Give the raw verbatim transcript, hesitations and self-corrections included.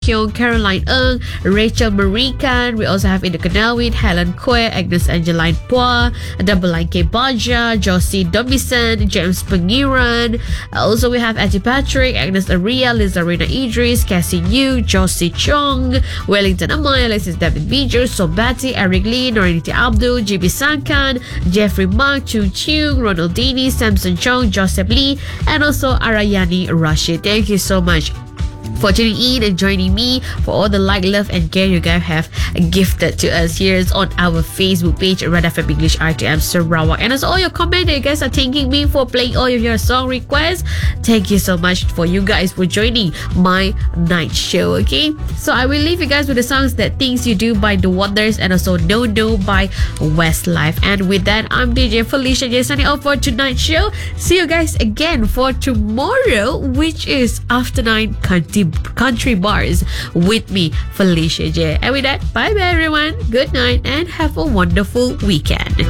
Kyung, Caroline Ng, Rachel Marikan. We also have in the canal with Helen Kwe, Agnes Angeline Pua, Double Line K Baja, Josie Domison, James Pangiran. Also, we have Auntie Patrick, Agnes Aria, Lizarina Idris, Cassie Yu, Josie Chong, Wellington Amoy, Alexis David Beeger, Sobati, Eric Lee, Norinity Abdul, J B Sankan, Jeffrey Mark, Chu Chung, Ronald Dini, Samson Chong, Joseph Lee, and also Arayani Rashid. Thank you so much for tuning in and joining me, for all the like, love and care you guys have gifted to us here on our Facebook page, Red F M English R T M Sarawak. And as all your comments that you guys are thanking me for playing all of your song requests, thank you so much for you guys for joining my night show. Okay, so I will leave you guys with the songs that Things You Do by The Wonders and also No No by Westlife. And with that, I'm D J Felicia J signing off for tonight's show. See you guys again for tomorrow, which is After Nine Country Country Bars with me, Felicia J. And with that, bye bye everyone, good night and have a wonderful weekend.